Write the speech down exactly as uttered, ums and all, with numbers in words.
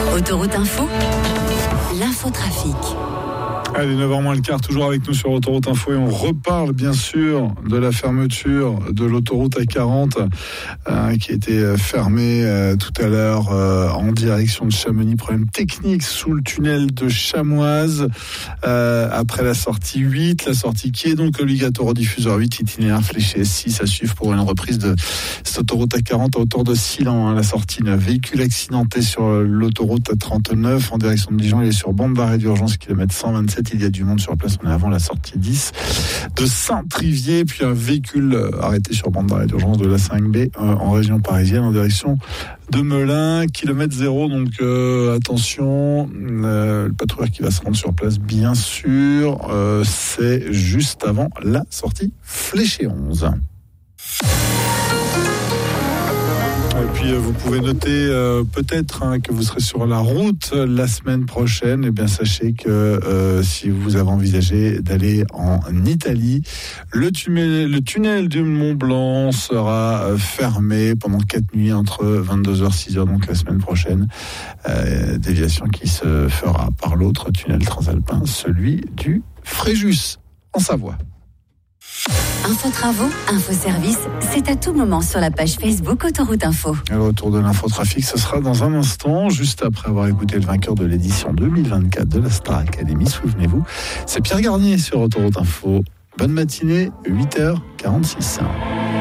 Autoroute Info, l'infotrafic. Allez, neuf heures moins le quart, toujours avec nous sur Autoroute Info, et on reparle bien sûr de la fermeture de l'autoroute A quarante euh, qui a été fermée euh, tout à l'heure euh, en direction de Chamonix. Problème technique sous le tunnel de Chamoise euh, après la sortie huit, la sortie qui est donc obligatoire au diffuseur huit, itinéraire fléché six à suivre pour une reprise de cette autoroute A quarante à hauteur de Silan. Hein, la sortie d'un véhicule accidenté sur l'autoroute A trente-neuf en direction de Dijon, il est sur bande d'arrêt d'urgence kilomètre cent vingt-sept. Il y a du monde sur place, on est avant la sortie dix de Saint-Trivier, puis un véhicule arrêté sur bande d'arrêt d'urgence de l'A cinq B euh, en région parisienne en direction de Melun, kilomètre zéro, donc euh, attention, euh, le patrouilleur qui va se rendre sur place, bien sûr, euh, c'est juste avant la sortie Fléché onze. Et puis vous pouvez noter euh, peut-être hein, que vous serez sur la route la semaine prochaine. Et bien sachez que euh, si vous avez envisagé d'aller en Italie, le tunnel, le tunnel du Mont Blanc sera fermé pendant quatre nuits entre vingt-deux heures et six heures, donc la semaine prochaine. Euh, déviation qui se fera par l'autre tunnel transalpin, celui du Fréjus en Savoie. Info travaux, info service, c'est à tout moment sur la page Facebook Autoroute Info. Le retour de l'infotrafic, ce sera dans un instant, juste après avoir écouté le vainqueur de l'édition deux mille vingt-quatre de la Star Academy. Souvenez-vous, c'est Pierre Garnier sur Autoroute Info. Bonne matinée, huit heures quarante-six.